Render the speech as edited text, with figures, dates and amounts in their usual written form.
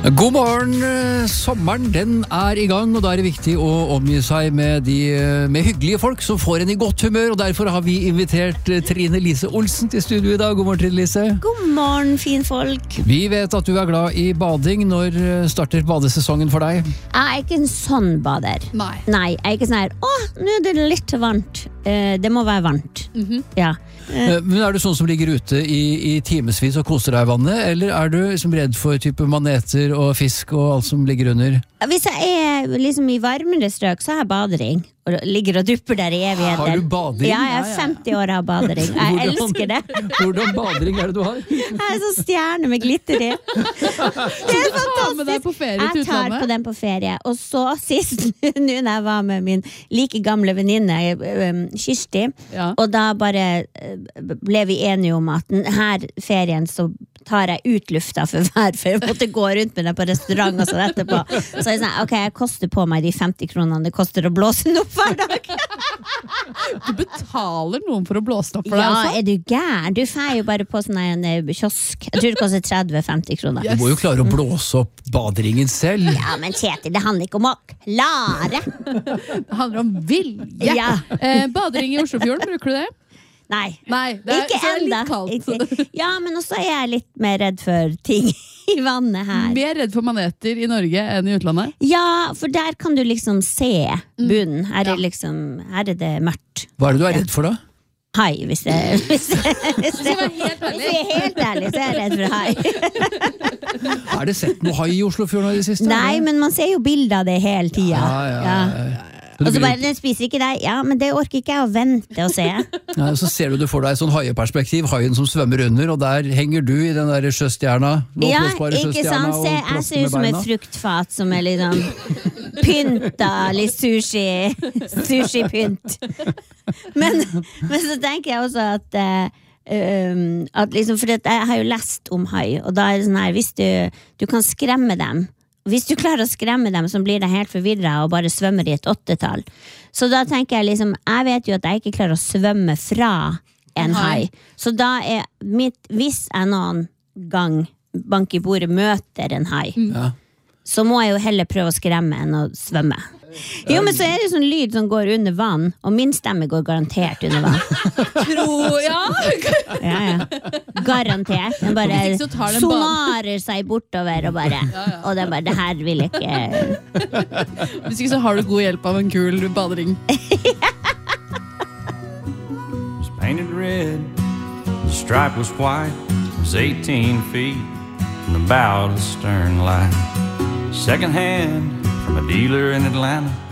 God morgen, sommeren den I gang, og da det viktig å omgi seg med hyggelige folk som får en I godt humør, og derfor har vi invitert Trine Lise Olsen til studio I dag. God morgen, Trine Lise. God morgen, fin folk. Vi vet at du glad I bading. Når starter badesesongen for deg? Jeg ikke en sånn bader. Nei, jeg ikke sånn her, nå det litt varmt. Det må være varmt. Ja. Men du sånn som ligger ute I timesvis og koser deg I vannet, eller du liksom redd for type maneter og fisk og alt som ligger under? Hvis jeg liksom I varmere strøk, så har jeg badering. Og ligger og dupper der I evigheter. Har du badering? Ja, jeg 50 år og har badering. Jeg elsker det. Hvordan badering det du har? Jeg sånn stjerne med glitter I. Det fantastisk. Med deg på ferie til jeg tar på den på ferie. Og så sist, nå når jeg var med min like gamle venninne, Kirsti, og da bare ble vi enige om at denne ferien så tar jeg ut lufta for jeg måtte gå rundt med den på restaurant og sånn etterpå. Så jeg sa, ok, jeg koster på meg de 50 kronene det koster å blåse den opp hver dag. Du betaler noen for å blåse den opp for deg også? Ja, du gæren? Du får jo bare på sånn en kiosk. Jeg tror det koster 30-50 kroner. Du må jo klare å blåse opp baderingen selv. Ja, men Kjetil, det handler ikke om å klare. Det handler om vilje. Ja. Badering I Oslofjorden, bruker du det? Nei, det ikke enda litt kaldt. Ja, men også jeg litt mer redd for ting I vannet her. Mer redd for maneter I Norge enn I utlandet? Ja, for der kan du liksom se bunnen. Her her det mørkt. Hva det du redd for da? Hai, hvis jeg helt ærlig, så jeg redd for hai. Har det sett noe hai I Oslofjorden I det siste? Nei, men man ser jo bilder av det hele tiden. Ja. Og så bare, den spiser ikke deg. Ja, men det orker ikke jeg å vente og se. Ja, så ser du får deg et sånn haieperspektiv, haien som svømmer under, og der henger du I den der sjøstjerna. Ja, ikke sant? Jeg ser ut som et fruktfat som liksom pynta, litt sushi-pynt. Men så tenker jeg også at liksom, for jeg har jo lest om hai, og da det sånn her, hvis du kan skremme dem, hvis du klarer å skremme dem, så blir det helt forvirret og bare svømmer I et 8-tall. Så da tenker jeg liksom, jeg vet jo at jeg ikke klarer å svømme fra en hai. Så da hvis jeg noen gang bank I bordet møter en hai, så må jeg jo heller prøve å skremme enn å svømme. Jo, men så det sånn lyd som går under vann, og min stemme går garantert under vann. Ja. Garantert. Den bare sonarer seg bortover og bare, og den bare, det her vil jeg ikke. Hvis ikke så har du god hjelp av en kul badering. Was painted red, the stripe was white, was 18 feet from the bow to the stern line. Second hand from a dealer in Atlanta.